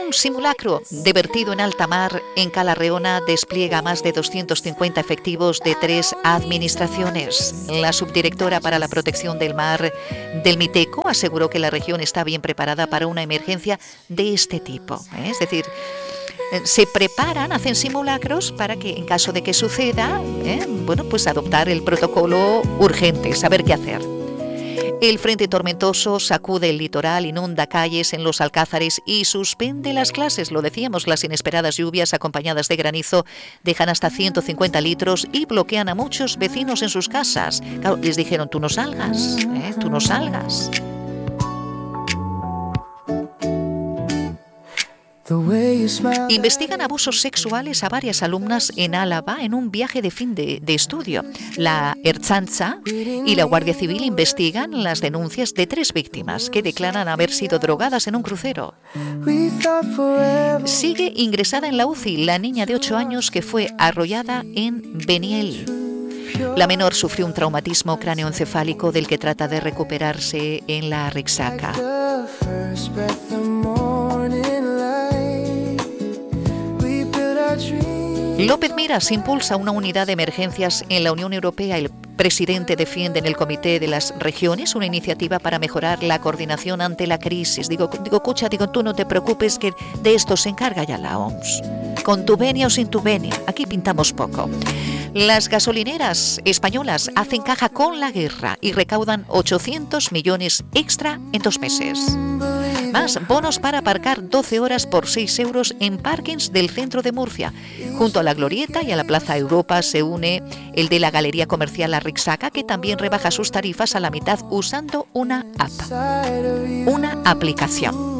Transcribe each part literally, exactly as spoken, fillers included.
Un simulacro de vertido en alta mar en Cala Reona despliega más de doscientos cincuenta efectivos de tres administraciones. La subdirectora para la protección del mar del Miteco aseguró que la región está bien preparada para una emergencia de este tipo. ¿eh? Es decir, se preparan, hacen simulacros para que en caso de que suceda, ¿eh? bueno, pues adoptar el protocolo urgente, saber qué hacer. El frente tormentoso sacude el litoral, inunda calles en los Alcázares y suspende las clases. Lo decíamos, las inesperadas lluvias acompañadas de granizo dejan hasta ciento cincuenta litros y bloquean a muchos vecinos en sus casas. Claro, les dijeron, tú no salgas, ¿eh? tú no salgas. Investigan abusos sexuales a varias alumnas en Álava en un viaje de fin de, de estudio. La Ertzaintza y la Guardia Civil investigan las denuncias de tres víctimas que declaran haber sido drogadas en un crucero. Sigue ingresada en la U C I la niña de ocho años que fue arrollada en Beniel. La menor sufrió un traumatismo cráneoencefálico del que trata de recuperarse en la Rixaca. López Miras impulsa una unidad de emergencias en la Unión Europea. El presidente defiende en el Comité de las Regiones una iniciativa para mejorar la coordinación ante la crisis. Digo, digo, escucha, digo, tú no te preocupes que de esto se encarga ya la O M S. Con tu venia o sin tu venia, aquí pintamos poco. Las gasolineras españolas hacen caja con la guerra y recaudan ochocientos millones extra en dos meses. Más bonos para aparcar doce horas por seis euros en parkings del centro de Murcia. Junto a la Glorieta y a la Plaza Europa se une el de la Galería Comercial La Rixaca, que también rebaja sus tarifas a la mitad usando una app, una aplicación.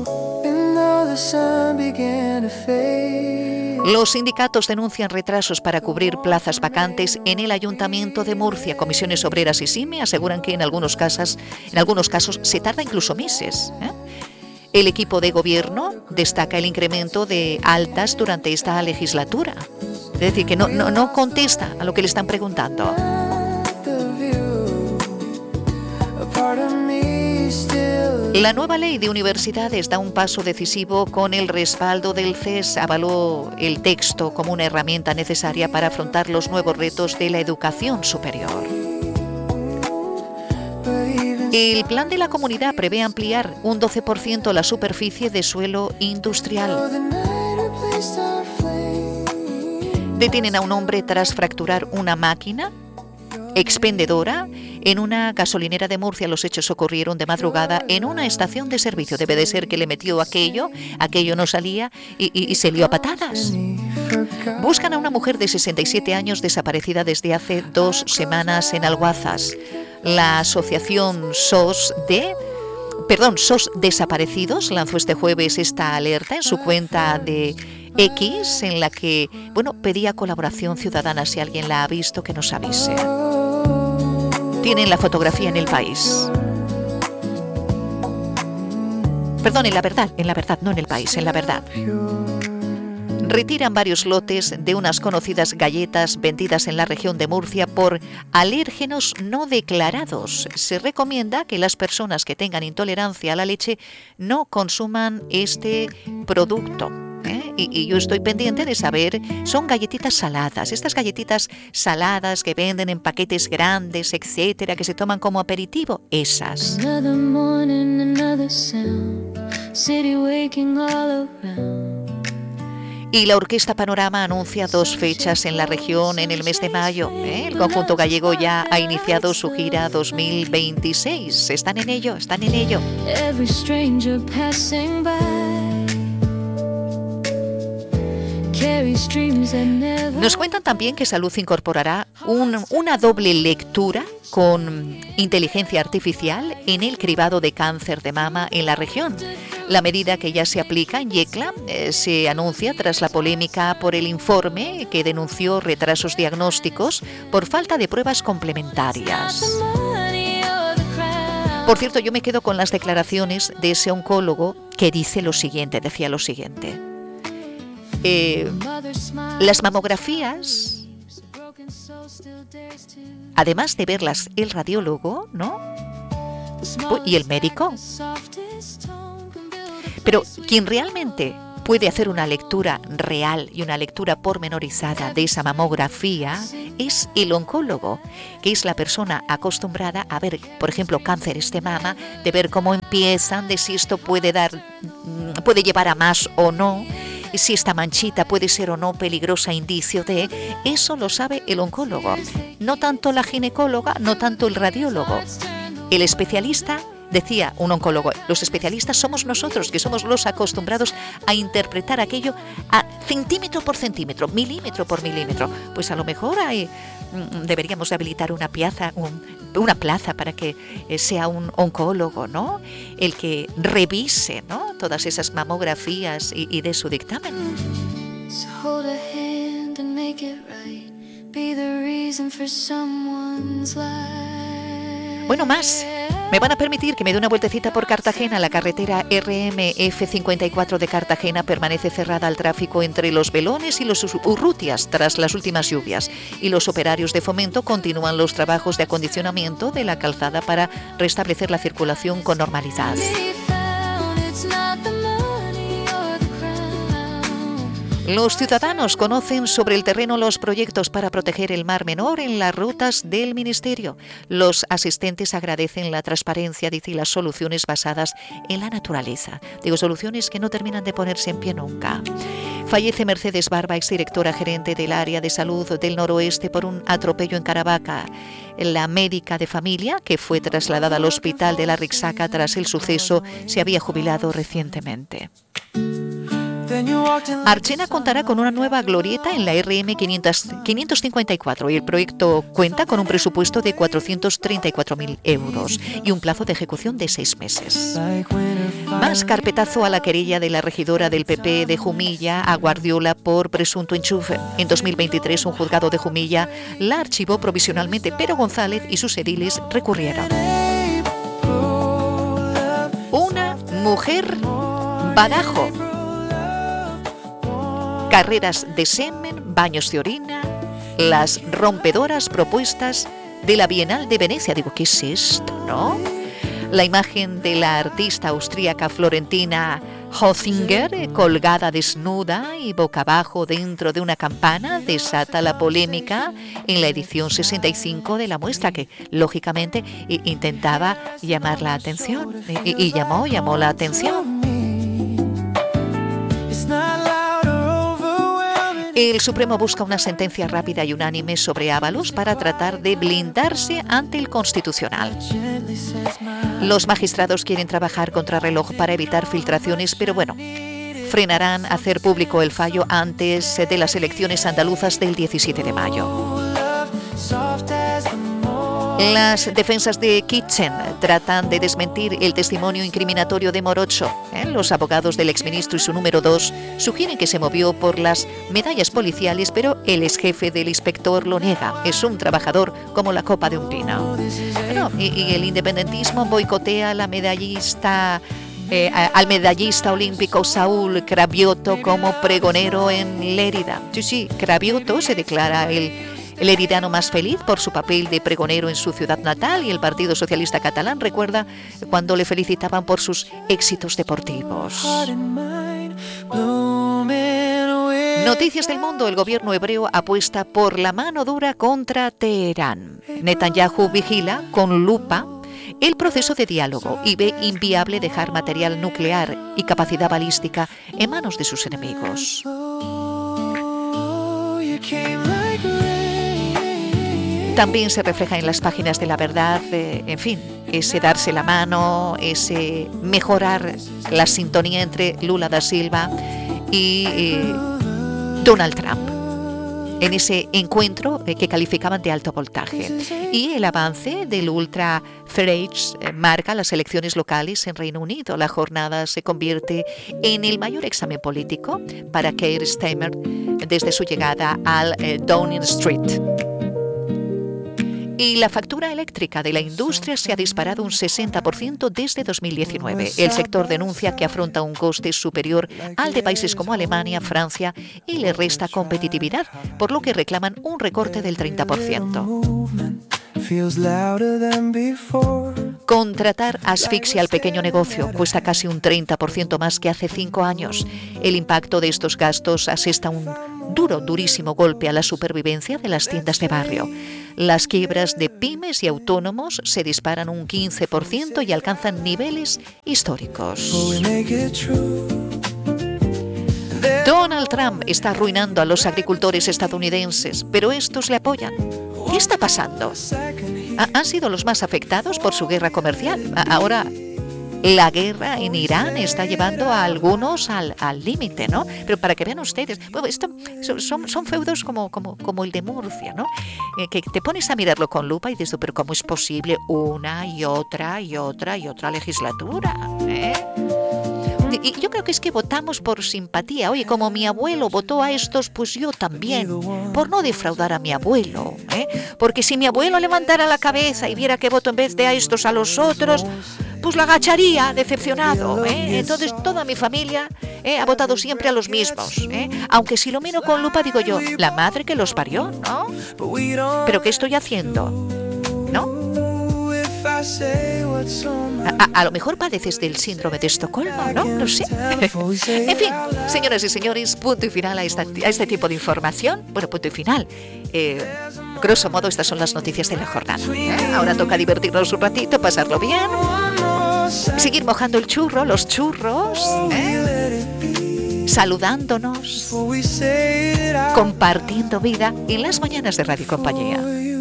Los sindicatos denuncian retrasos para cubrir plazas vacantes en el Ayuntamiento de Murcia. Comisiones Obreras y SIME aseguran que en algunos casos, en algunos casos se tarda incluso meses. ¿eh? El equipo de gobierno destaca el incremento de altas durante esta legislatura. Es decir, que no, no, no contesta a lo que le están preguntando. La nueva ley de universidades da un paso decisivo con el respaldo del C E S. Avaló el texto como una herramienta necesaria para afrontar los nuevos retos de la educación superior. El plan de la comunidad prevé ampliar un doce por ciento la superficie de suelo industrial. Detienen a un hombre tras fracturar una máquina expendedora en una gasolinera de Murcia. Los hechos ocurrieron de madrugada en una estación de servicio. Debe de ser que le metió aquello, aquello no salía y, y, y se lió a patadas. Buscan a una mujer de sesenta y siete años desaparecida desde hace dos semanas en Alguazas. La asociación S O S de... Perdón, S O S Desaparecidos lanzó este jueves esta alerta en su cuenta de X, en la que, bueno, pedía colaboración ciudadana. Si alguien la ha visto, que nos avise. Tienen la fotografía en El País. Perdón, en La Verdad, en La Verdad, no en El País, en La Verdad. Retiran varios lotes de unas conocidas galletas vendidas en la región de Murcia por alérgenos no declarados. Se recomienda que las personas que tengan intolerancia a la leche no consuman este producto. ¿eh? Y, y yo estoy pendiente de saber, son galletitas saladas, estas galletitas saladas que venden en paquetes grandes, etcétera, que se toman como aperitivo, esas. Another morning, another sound, city waking all around. Y la Orquesta Panorama anuncia dos fechas en la región en el mes de mayo. ¿eh? El conjunto gallego ya ha iniciado su gira dos mil veintiséis. Están en ello, están en ello. Nos cuentan también que Salud incorporará un, una doble lectura con inteligencia artificial en el cribado de cáncer de mama en la región. La medida, que ya se aplica en Yecla, eh, se anuncia tras la polémica por el informe que denunció retrasos diagnósticos por falta de pruebas complementarias. Por cierto, yo me quedo con las declaraciones de ese oncólogo que dice lo siguiente, decía lo siguiente. Eh, las mamografías, además de verlas el radiólogo, ¿no? Y el médico. Pero quien realmente puede hacer una lectura real y una lectura pormenorizada de esa mamografía es el oncólogo, que es la persona acostumbrada a ver, por ejemplo, cánceres de mama, de ver cómo empiezan, de si esto puede dar, puede llevar a más o no, si esta manchita puede ser o no peligrosa, indicio de, eso lo sabe el oncólogo, no tanto la ginecóloga, no tanto el radiólogo. El especialista, decía un oncólogo, los especialistas somos nosotros, que somos los acostumbrados a interpretar aquello a centímetro por centímetro, milímetro por milímetro. Pues a lo mejor hay, deberíamos habilitar una plaza, un, una plaza para que sea un oncólogo, ¿no? El que revise, ¿no?, todas esas mamografías y, y dé su dictamen. So hold a hand and make it right. Be the reason for someone's life. Bueno, más. Me van a permitir que me dé una vueltecita por Cartagena. La carretera R M F cincuenta y cuatro de Cartagena permanece cerrada al tráfico entre Los Belones y Los Urrutias tras las últimas lluvias. Y los operarios de Fomento continúan los trabajos de acondicionamiento de la calzada para restablecer la circulación con normalidad. Los ciudadanos conocen sobre el terreno los proyectos para proteger el Mar Menor en las rutas del Ministerio. Los asistentes agradecen la transparencia, dice, y las soluciones basadas en la naturaleza. Digo, soluciones que no terminan de ponerse en pie nunca. Fallece Mercedes Barba, exdirectora gerente del área de salud del noroeste, por un atropello en Caravaca. La médica de familia, que fue trasladada al hospital de la Rixaca tras el suceso, se había jubilado recientemente. Archena contará con una nueva glorieta en la R M quinientos cincuenta y cuatro y el proyecto cuenta con un presupuesto de cuatrocientos treinta y cuatro mil euros y un plazo de ejecución de seis meses. Más carpetazo a la querella de la regidora del P P de Jumilla a Guardiola por presunto enchufe. En dos mil veintitrés un juzgado de Jumilla la archivó provisionalmente, pero González y sus ediles recurrieron. Una mujer badajo. Carreras de semen, baños de orina, las rompedoras propuestas de la Bienal de Venecia. Digo, ¿qué es esto, no? La imagen de la artista austríaca Florentina Hotzinger, colgada desnuda y boca abajo dentro de una campana, desata la polémica en la edición sesenta y cinco de la muestra, que lógicamente intentaba llamar la atención. Y, y llamó, llamó la atención. El Supremo busca una sentencia rápida y unánime sobre Ábalos para tratar de blindarse ante el Constitucional. Los magistrados quieren trabajar contra reloj para evitar filtraciones, pero bueno, frenarán hacer público el fallo antes de las elecciones andaluzas del diecisiete de mayo. Las defensas de Kitchen tratan de desmentir el testimonio incriminatorio de Morocho. ¿Eh? Los abogados del exministro y su número dos sugieren que se movió por las medallas policiales, pero el exjefe del inspector lo niega. Es un trabajador como la copa de un pino. Bueno, y, y el independentismo boicotea a la medallista... Eh, al medallista olímpico Saúl Cravioto como pregonero en Lérida. Sí, sí, Cravioto se declara el... El heredano más feliz por su papel de pregonero en su ciudad natal, y el Partido Socialista Catalán recuerda cuando le felicitaban por sus éxitos deportivos. Noticias del mundo. El gobierno hebreo apuesta por la mano dura contra Teherán. Netanyahu vigila con lupa el proceso de diálogo y ve inviable dejar material nuclear y capacidad balística en manos de sus enemigos. También se refleja en las páginas de La Verdad, eh, en fin, ese darse la mano, ese mejorar la sintonía entre Lula da Silva y eh, Donald Trump, en ese encuentro eh, que calificaban de alto voltaje. Y el avance del Ultra Farage eh, marca las elecciones locales en Reino Unido. La jornada se convierte en el mayor examen político para Keir Starmer desde su llegada al eh, Downing Street. Y la factura eléctrica de la industria se ha disparado un sesenta por ciento desde dos mil diecinueve. El sector denuncia que afronta un coste superior al de países como Alemania, Francia, y le resta competitividad, por lo que reclaman un recorte del treinta por ciento. Contratar asfixia al pequeño negocio, cuesta casi un treinta por ciento más que hace cinco años. El impacto de estos gastos asesta un duro, durísimo golpe a la supervivencia de las tiendas de barrio. Las quiebras de pymes y autónomos se disparan un quince por ciento y alcanzan niveles históricos. Donald Trump está arruinando a los agricultores estadounidenses, pero estos le apoyan. ¿Qué está pasando? ¿Han sido los más afectados por su guerra comercial? Ahora la guerra en Irán está llevando a algunos al límite, ¿no? Pero para que vean ustedes, bueno, esto son, son feudos como, como, como el de Murcia, ¿no? Eh, que te pones a mirarlo con lupa y dices, pero ¿cómo es posible una y otra y otra y otra legislatura? ¿Eh? Y yo creo que es que votamos por simpatía. Oye, como mi abuelo votó a estos, pues yo también, por no defraudar a mi abuelo, ¿eh? Porque si mi abuelo levantara la cabeza y viera que voto en vez de a estos a los otros, pues la agacharía decepcionado, ¿eh? Entonces toda mi familia ¿eh? ha votado siempre a los mismos, ¿eh? Aunque si lo miro con lupa digo yo, la madre que los parió, ¿no? ¿Pero qué estoy haciendo? ¿No? A, a, a lo mejor padeces del síndrome de Estocolmo, ¿no? No sé. En fin, señoras y señores, punto y final a, esta, a este tipo de información. Bueno, punto y final. Eh, grosso modo, estas son las noticias de la jornada, ¿eh? Ahora toca divertirnos un ratito, pasarlo bien, seguir mojando el churro, los churros, ¿eh? Saludándonos, compartiendo vida en las mañanas de Radio Compañía.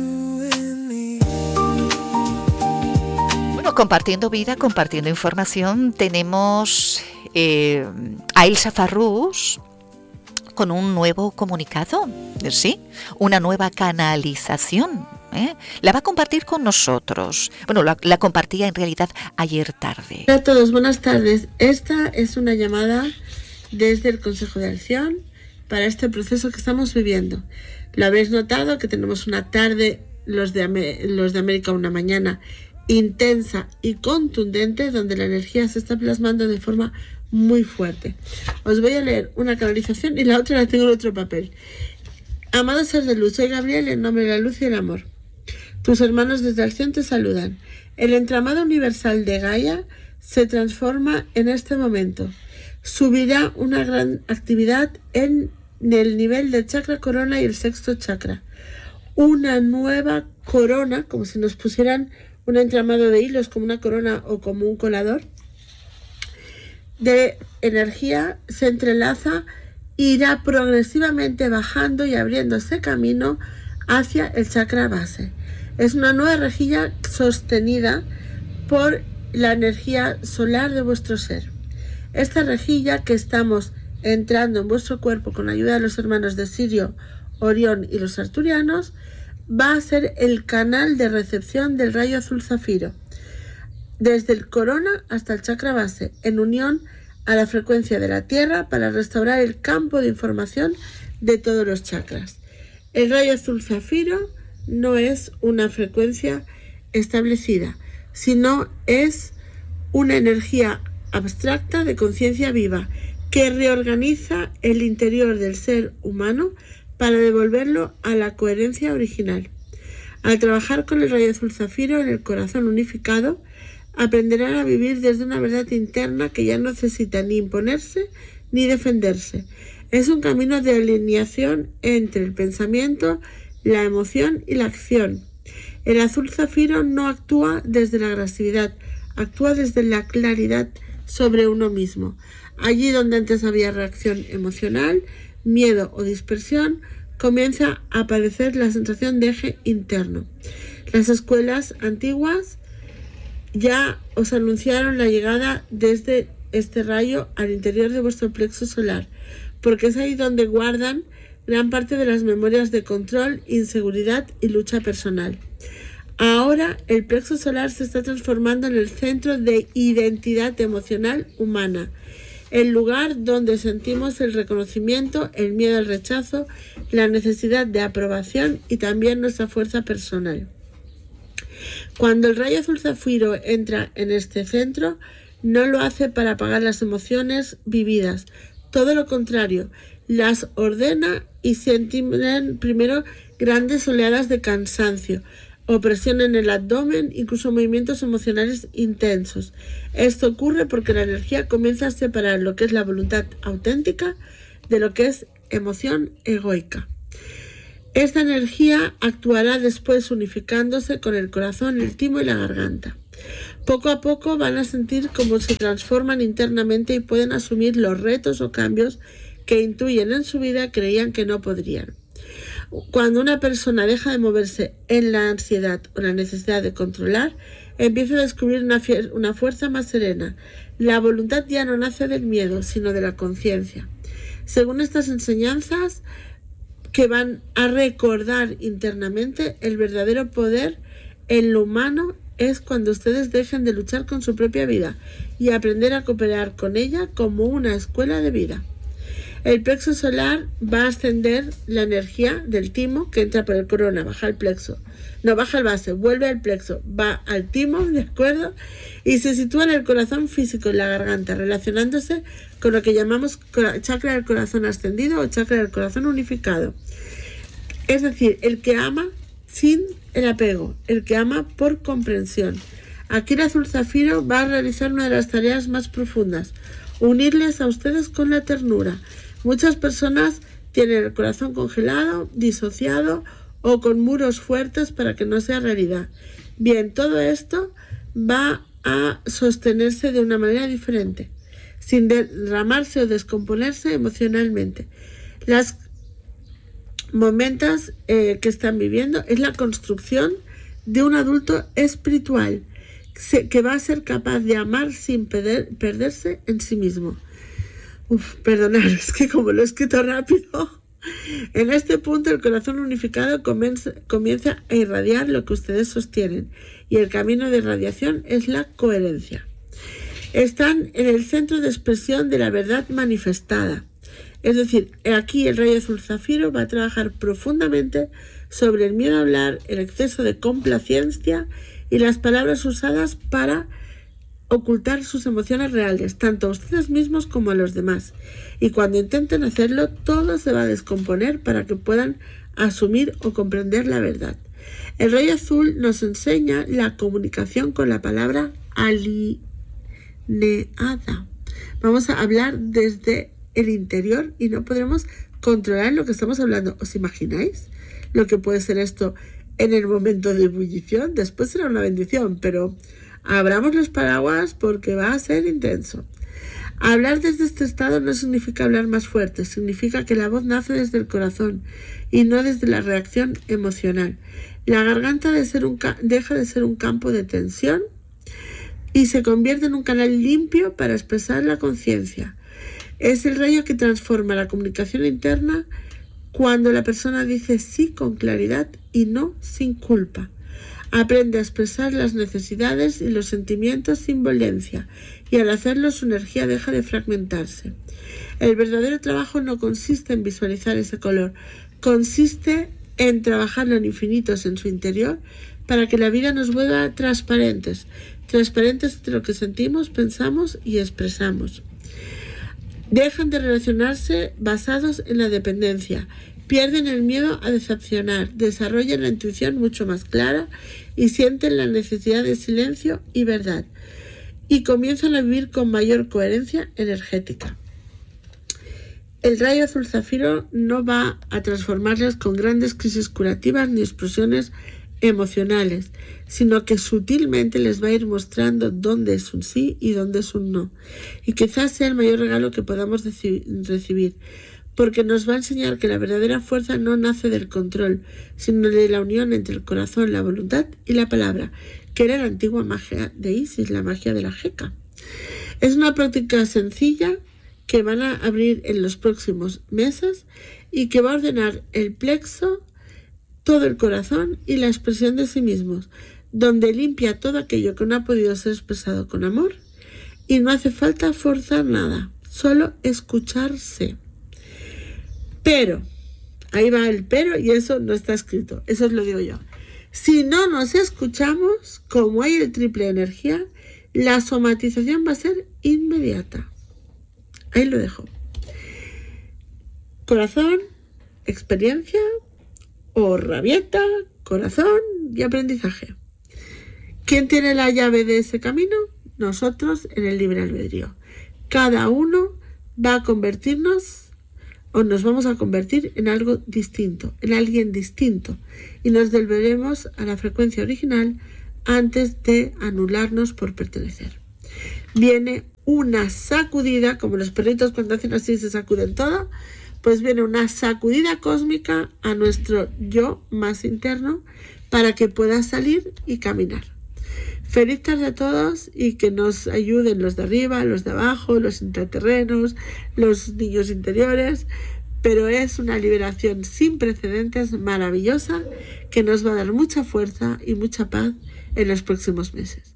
Compartiendo vida, compartiendo información, tenemos eh, a Elsa Farrús con un nuevo comunicado, ¿sí? Una nueva canalización, ¿eh? La va a compartir con nosotros. Bueno, la, la compartía en realidad ayer tarde. Hola a todos, buenas tardes. Esta es una llamada desde el Consejo de Acción para este proceso que estamos viviendo. Lo habéis notado que tenemos una tarde, los de, Am- los de América una mañana intensa y contundente, donde la energía se está plasmando de forma muy fuerte. Os voy a leer una canalización y la otra la tengo en otro papel. Amado ser de luz, soy Gabriel en nombre de la luz y el amor. Tus hermanos desde Acción te saludan. El entramado universal de Gaia se transforma en este momento. Subirá una gran actividad en el nivel del chakra corona y el sexto chakra. Una nueva corona, como si nos pusieran un entramado de hilos, como una corona o como un colador de energía, se entrelaza e irá progresivamente bajando y abriéndose camino hacia el chakra base. Es una nueva rejilla sostenida por la energía solar de vuestro ser. Esta rejilla que estamos entrando en vuestro cuerpo con ayuda de los hermanos de Sirio, Orión y los arturianos, va a ser el canal de recepción del rayo azul zafiro, desde el corona hasta el chakra base, en unión a la frecuencia de la Tierra para restaurar el campo de información de todos los chakras. El rayo azul zafiro no es una frecuencia establecida, sino es una energía abstracta de conciencia viva que reorganiza el interior del ser humano para devolverlo a la coherencia original. Al trabajar con el rayo azul zafiro en el corazón unificado, aprenderán a vivir desde una verdad interna que ya no necesita ni imponerse ni defenderse. Es un camino de alineación entre el pensamiento, la emoción y la acción. El azul zafiro no actúa desde la agresividad, actúa desde la claridad sobre uno mismo. Allí donde antes había reacción emocional, miedo o dispersión, comienza a aparecer la sensación de eje interno. Las escuelas antiguas ya os anunciaron la llegada desde este rayo al interior de vuestro plexo solar, porque es ahí donde guardan gran parte de las memorias de control, inseguridad y lucha personal. Ahora el plexo solar se está transformando en el centro de identidad emocional humana, el lugar donde sentimos el reconocimiento, el miedo al rechazo, la necesidad de aprobación y también nuestra fuerza personal. Cuando el rayo azul zafiro entra en este centro, no lo hace para apagar las emociones vividas, todo lo contrario, las ordena y sienten primero grandes oleadas de cansancio, opresión en el abdomen, incluso movimientos emocionales intensos. Esto ocurre porque la energía comienza a separar lo que es la voluntad auténtica de lo que es emoción egoica. Esta energía actuará después unificándose con el corazón, el timo y la garganta. Poco a poco van a sentir cómo se transforman internamente y pueden asumir los retos o cambios que intuyen en su vida creían que no podrían. Cuando una persona deja de moverse en la ansiedad o la necesidad de controlar, empieza a descubrir una, una fuerza más serena. La voluntad ya no nace del miedo, sino de la conciencia. Según estas enseñanzas, que van a recordar internamente, el verdadero poder en lo humano es cuando ustedes dejen de luchar con su propia vida y aprender a cooperar con ella como una escuela de vida. El plexo solar va a ascender la energía del timo que entra por el corona, baja el plexo. No, baja el base, vuelve al plexo, va al timo, ¿de acuerdo? Y se sitúa en el corazón físico, en la garganta, relacionándose con lo que llamamos chakra del corazón ascendido o chakra del corazón unificado. Es decir, el que ama sin el apego, el que ama por comprensión. Aquí el azul zafiro va a realizar una de las tareas más profundas, unirles a ustedes con la ternura. Muchas personas tienen el corazón congelado, disociado o con muros fuertes para que no sea realidad. Bien, todo esto va a sostenerse de una manera diferente, sin derramarse o descomponerse emocionalmente. Las momentos eh, que están viviendo es la construcción de un adulto espiritual que va a ser capaz de amar sin perder, perderse en sí mismo. Uf, perdonad, es que como lo he escrito rápido. En este punto el corazón unificado comienza, comienza a irradiar lo que ustedes sostienen y el camino de irradiación es la coherencia. Están en el centro de expresión de la verdad manifestada. Es decir, aquí el rayo azul zafiro va a trabajar profundamente sobre el miedo a hablar, el exceso de complacencia y las palabras usadas para ocultar sus emociones reales, tanto a ustedes mismos como a los demás. Y cuando intenten hacerlo, todo se va a descomponer para que puedan asumir o comprender la verdad. El rayo azul nos enseña la comunicación con la palabra alineada. Vamos a hablar desde el interior y no podremos controlar lo que estamos hablando. ¿Os imagináis lo que puede ser esto en el momento de ebullición? Después será una bendición, pero abramos los paraguas porque va a ser intenso. Hablar desde este estado no significa hablar más fuerte, significa que la voz nace desde el corazón y no desde la reacción emocional. La garganta de ser un ca- deja de ser un campo de tensión y se convierte en un canal limpio para expresar la conciencia. Es el rayo que transforma la comunicación interna cuando la persona dice sí con claridad y no sin culpa. Aprende a expresar las necesidades y los sentimientos sin violencia y al hacerlo su energía deja de fragmentarse. El verdadero trabajo no consiste en visualizar ese color, consiste en trabajarlo en infinitos en su interior para que la vida nos vuelva transparentes, transparentes entre lo que sentimos, pensamos y expresamos. Dejan de relacionarse basados en la dependencia, pierden el miedo a decepcionar, desarrollan la intuición mucho más clara y sienten la necesidad de silencio y verdad, y comienzan a vivir con mayor coherencia energética. El rayo azul zafiro no va a transformarles con grandes crisis curativas ni explosiones emocionales, sino que sutilmente les va a ir mostrando dónde es un sí y dónde es un no. Y quizás sea el mayor regalo que podamos deci- recibir, porque nos va a enseñar que la verdadera fuerza no nace del control, sino de la unión entre el corazón, la voluntad y la palabra, que era la antigua magia de Isis, la magia de la Jeca. Es una práctica sencilla que van a abrir en los próximos meses y que va a ordenar el plexo, todo el corazón y la expresión de sí mismos, donde limpia todo aquello que no ha podido ser expresado con amor y no hace falta forzar nada, solo escucharse. Pero, ahí va el pero y eso no está escrito, eso os lo digo yo. Si no nos escuchamos, como hay el triple de energía, la somatización va a ser inmediata. Ahí lo dejo. Corazón, experiencia o rabieta, corazón, y aprendizaje. ¿Quién tiene la llave de ese camino? Nosotros, en el libre albedrío. Cada uno va a convertirnos o nos vamos a convertir en algo distinto, en alguien distinto, y nos devolveremos a la frecuencia original antes de anularnos por pertenecer. Viene una sacudida, como los perritos cuando hacen así se sacuden todo, pues viene una sacudida cósmica a nuestro yo más interno para que pueda salir y caminar. Feliz tarde a todos y que nos ayuden los de arriba, los de abajo, los intraterrenos, los niños interiores, pero es una liberación sin precedentes maravillosa que nos va a dar mucha fuerza y mucha paz en los próximos meses.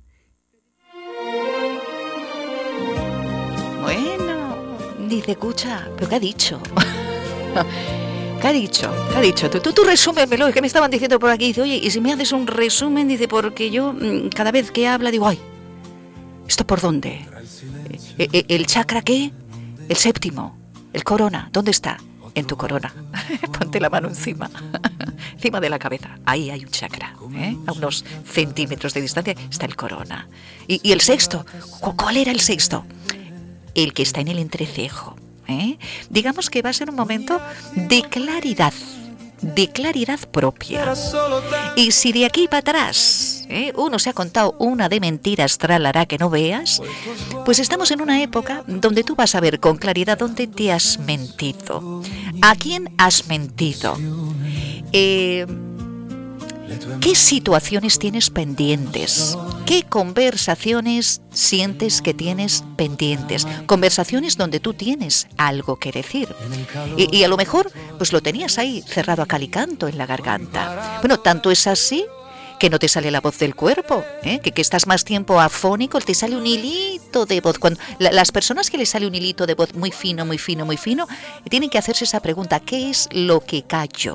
Bueno, dice Cucha, ¿pero qué ha dicho? ¿Qué ha dicho? ¿Qué ha dicho? Tú, tú, tú resúmemelo, es que me estaban diciendo por aquí, dice, oye, y si me haces un resumen, dice, porque yo cada vez que habla digo, ay, ¿esto por dónde? ¿El, el chakra qué? El séptimo, el corona, ¿dónde está? En tu corona. Ponte la mano encima, encima de la cabeza. Ahí hay un chakra, ¿eh? A unos centímetros de distancia está el corona. Y, y el sexto, ¿cuál era el sexto? El que está en el entrecejo. ¿Eh? Digamos que va a ser un momento de claridad, de claridad propia. Y si de aquí para atrás ¿eh? uno se ha contado una de mentiras tralará que no veas, pues estamos en una época donde tú vas a ver con claridad dónde te has mentido, a quién has mentido, eh, qué situaciones tienes pendientes, qué conversaciones sientes que tienes pendientes, conversaciones donde tú tienes algo que decir y, y a lo mejor pues lo tenías ahí cerrado a cal y canto en la garganta. Bueno, tanto es así que no te sale la voz del cuerpo, ¿eh? que, que estás más tiempo afónico, te sale un hilito de voz. Cuando la, las personas que les sale un hilito de voz muy fino, muy fino, muy fino, tienen que hacerse esa pregunta, ¿qué es lo que callo?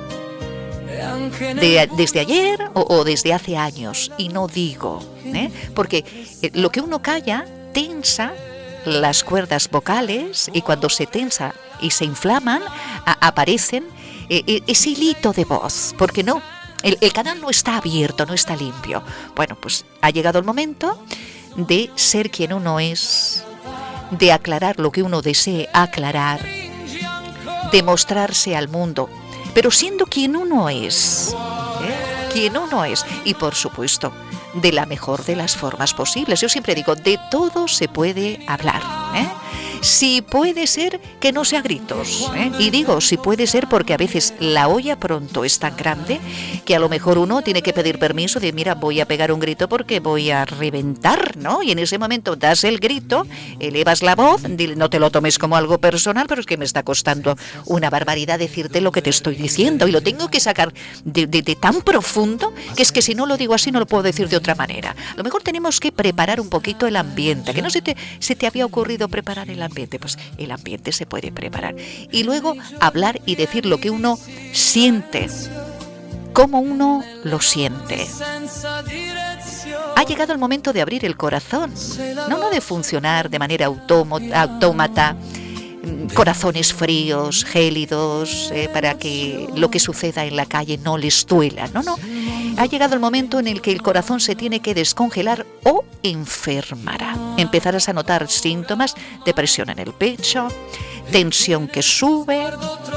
De, desde ayer o, o desde hace años y no digo, ¿eh? porque eh, lo que uno calla tensa las cuerdas vocales y cuando se tensa y se inflaman a, aparecen eh, ese hilito de voz, porque no, el, el canal no está abierto, no está limpio. Bueno, pues ha llegado el momento de ser quien uno es, de aclarar lo que uno desee aclarar, de mostrarse al mundo, pero siendo quien uno es, ¿eh? quien uno es, y por supuesto, de la mejor de las formas posibles. Yo siempre digo, de todo se puede hablar, ¿eh? Si puede ser que no sea gritos, ¿eh? Y digo, si puede ser porque a veces la olla pronto es tan grande que a lo mejor uno tiene que pedir permiso de, mira, voy a pegar un grito porque voy a reventar, ¿no? Y en ese momento das el grito, elevas la voz, no te lo tomes como algo personal, pero es que me está costando una barbaridad decirte lo que te estoy diciendo y lo tengo que sacar de, de, de tan profundo que es que si no lo digo así no lo puedo decir de otra manera. A lo mejor tenemos que preparar un poquito el ambiente, que no se te, se te había ocurrido preparar el ambiente. Pues el ambiente se puede preparar y luego hablar y decir lo que uno siente, cómo uno lo siente. Ha llegado el momento de abrir el corazón, no, no de funcionar de manera autómata, corazones fríos, gélidos, eh, para que lo que suceda en la calle no les duela. No, no. Ha llegado el momento en el que el corazón se tiene que descongelar o enfermará. Empezarás a notar síntomas de presión en el pecho, tensión que sube.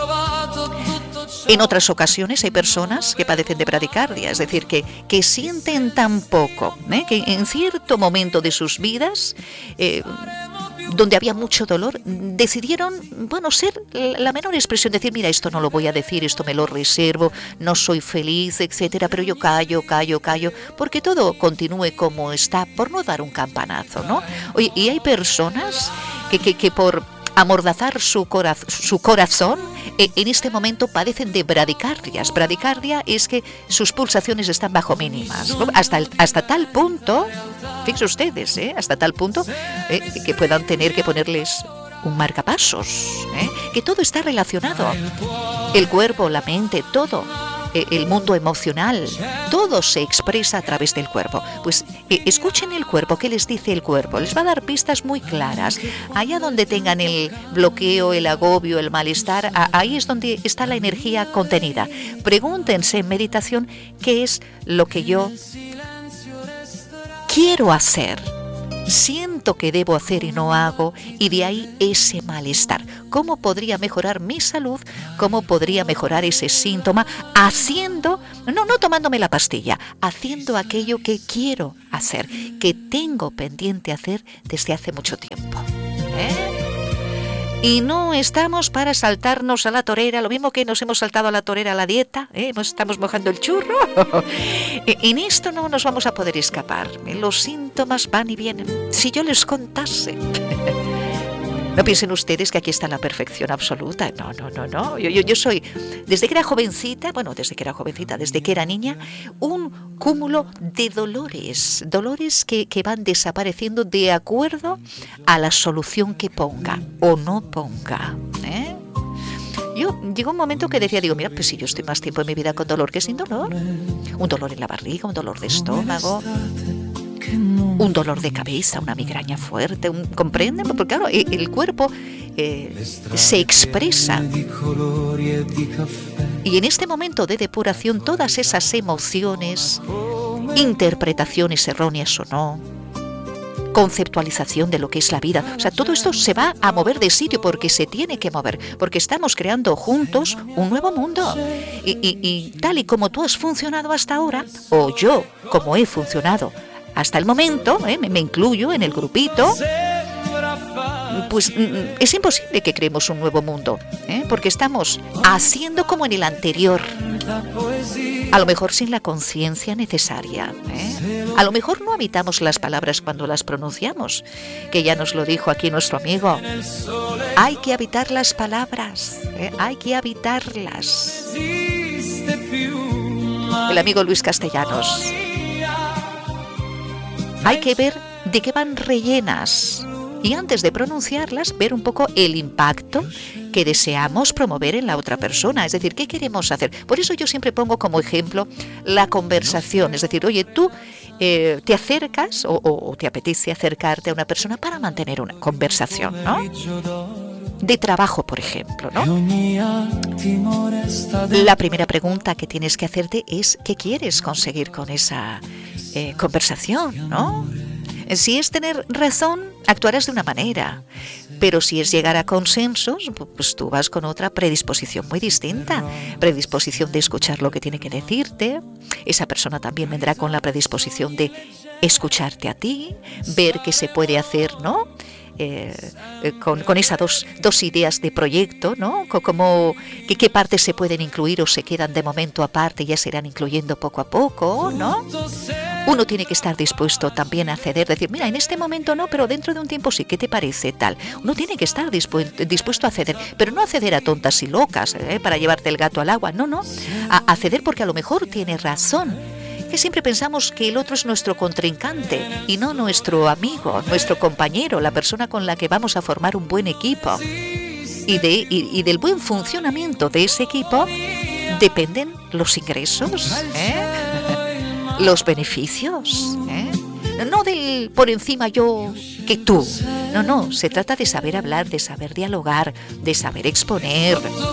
En otras ocasiones hay personas que padecen de bradicardia, es decir, que, que sienten tan poco, ¿eh? que en cierto momento de sus vidas, eh, donde había mucho dolor, decidieron, bueno, ser la menor expresión, decir, mira, esto no lo voy a decir, esto me lo reservo, no soy feliz, etcétera, pero yo callo, callo, callo, porque todo continúe como está, por no dar un campanazo, ¿no? Oye, y hay personas que, que, que por amordazar su, coraz- su corazón, eh, en este momento padecen de bradicardias. Bradicardia es que sus pulsaciones están bajo mínimas, ¿no? Hasta, el, hasta tal punto, fíjense ustedes, ¿eh? hasta tal punto eh, que puedan tener que ponerles un marcapasos, ¿eh? que todo está relacionado. El cuerpo, la mente, todo. eh, el mundo emocional. Todo se expresa a través del cuerpo. Pues eh, escuchen el cuerpo, ¿qué les dice el cuerpo? Les va a dar pistas muy claras. Allá donde tengan el bloqueo, el agobio, el malestar, a, ahí es donde está la energía contenida. Pregúntense en meditación qué es lo que yo quiero hacer. Siento que debo hacer y no hago, y de ahí ese malestar. ¿Cómo podría mejorar mi salud? ¿Cómo podría mejorar ese síntoma? Haciendo, no, no tomándome la pastilla, haciendo aquello que quiero hacer, que tengo pendiente hacer desde hace mucho tiempo. ¿Eh? Y no estamos para saltarnos a la torera, lo mismo que nos hemos saltado a la torera a la dieta, ¿eh? Estamos mojando el churro. En esto no nos vamos a poder escapar. Los síntomas van y vienen. Si yo les contase. No piensen ustedes que aquí está la perfección absoluta. No, no, no, no. Yo, yo, yo soy, desde que era jovencita, bueno, desde que era jovencita, desde que era niña, un cúmulo de dolores. Dolores que, que van desapareciendo de acuerdo a la solución que ponga o no ponga. ¿Eh? Yo llegó un momento que decía, digo, mira, pues si yo estoy más tiempo en mi vida con dolor que sin dolor. Un dolor en la barriga, un dolor de estómago, un dolor de cabeza, una migraña fuerte, un, ¿comprenden? Porque claro, el cuerpo eh, se expresa. Y en este momento de depuración, todas esas emociones, interpretaciones erróneas o no, conceptualización de lo que es la vida, o sea, todo esto se va a mover de sitio porque se tiene que mover, porque estamos creando juntos un nuevo mundo. Y, y, y tal y como tú has funcionado hasta ahora, o yo como he funcionado hasta el momento, ¿eh? me, me incluyo en el grupito, pues es imposible que creemos un nuevo mundo, ¿eh? porque estamos haciendo como en el anterior, a lo mejor sin la conciencia necesaria, ¿eh? A lo mejor no habitamos las palabras cuando las pronunciamos, que ya nos lo dijo aquí nuestro amigo. Hay que habitar las palabras, ¿eh? hay que habitarlas. El amigo Luis Castellanos. Hay que ver de qué van rellenas y antes de pronunciarlas ver un poco el impacto que deseamos promover en la otra persona, es decir, ¿qué queremos hacer? Por eso yo siempre pongo como ejemplo la conversación, es decir, oye, tú eh, te acercas o, o, o te apetece acercarte a una persona para mantener una conversación, ¿no? De trabajo, por ejemplo, ¿no? La primera pregunta que tienes que hacerte es ¿qué quieres conseguir con esa eh, conversación, ¿no? Si es tener razón, actuarás de una manera, pero si es llegar a consensos, pues tú vas con otra predisposición muy distinta, predisposición de escuchar lo que tiene que decirte. Esa persona también vendrá con la predisposición de escucharte a ti, ver qué se puede hacer, ¿no? Eh, eh, con, con esas dos, dos ideas de proyecto, ¿no? Como que qué partes se pueden incluir o se quedan de momento aparte y ya se irán incluyendo poco a poco, ¿no? Uno tiene que estar dispuesto también a ceder, decir, mira, en este momento no, pero dentro de un tiempo sí, ¿qué te parece tal? Uno tiene que estar dispuesto, dispuesto a ceder, pero no a ceder a tontas y locas, ¿eh? Para llevarte el gato al agua, no, no, a, a ceder porque a lo mejor tiene razón. Que siempre pensamos que el otro es nuestro contrincante y no nuestro amigo, nuestro compañero, la persona con la que vamos a formar un buen equipo. Y, de, y, y del buen funcionamiento de ese equipo dependen los ingresos, ¿eh? los beneficios, ¿eh? No del por encima yo que tú. No, no, se trata de saber hablar, de saber dialogar, de saber exponer,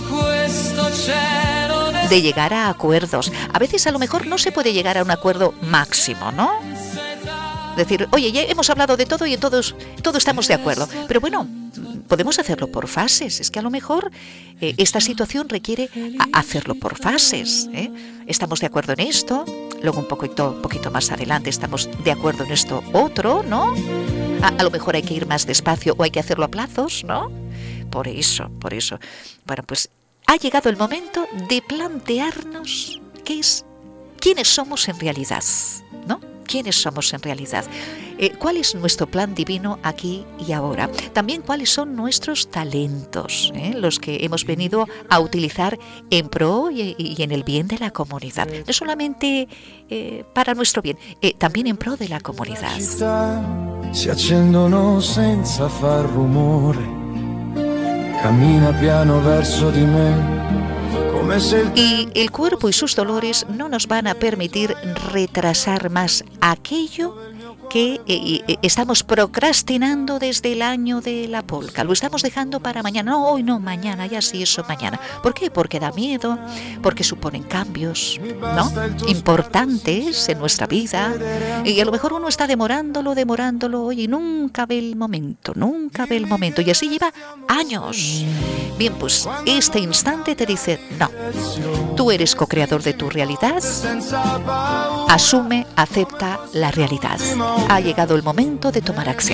de llegar a acuerdos. A veces a lo mejor no se puede llegar a un acuerdo máximo, ¿no? Decir, oye, ya hemos hablado de todo y en todos, todos estamos de acuerdo. Pero bueno, podemos hacerlo por fases. Es que a lo mejor eh, esta situación requiere a hacerlo por fases, ¿eh? Estamos de acuerdo en esto, luego un poquito, poquito más adelante estamos de acuerdo en esto otro, ¿no? A, a lo mejor hay que ir más despacio o hay que hacerlo a plazos, ¿no? Por eso, por eso. Bueno, pues ha llegado el momento de plantearnos qué es, quiénes somos en realidad, ¿no? ¿Quiénes somos en realidad? Eh, ¿Cuál es nuestro plan divino aquí y ahora? También cuáles son nuestros talentos, ¿eh? los que hemos venido a utilizar en pro y, y en el bien de la comunidad. No solamente eh, para nuestro bien, eh, también en pro de la comunidad. Si accendono senza far rumore, cammina piano verso di me. Y el cuerpo y sus dolores no nos van a permitir retrasar más aquello que eh, eh, estamos procrastinando desde el año de la polca. Lo estamos dejando para mañana. No, hoy no, mañana, ya sí, eso mañana. ¿Por qué? Porque da miedo, porque suponen cambios, ¿no?, importantes en nuestra vida. Y a lo mejor uno está demorándolo, demorándolo hoy y nunca ve el momento, nunca ve el momento. Y así lleva años. Bien, pues este instante te dice, no, tú eres co-creador de tu realidad. Asume, acepta la realidad. Ha llegado el momento de tomar acción.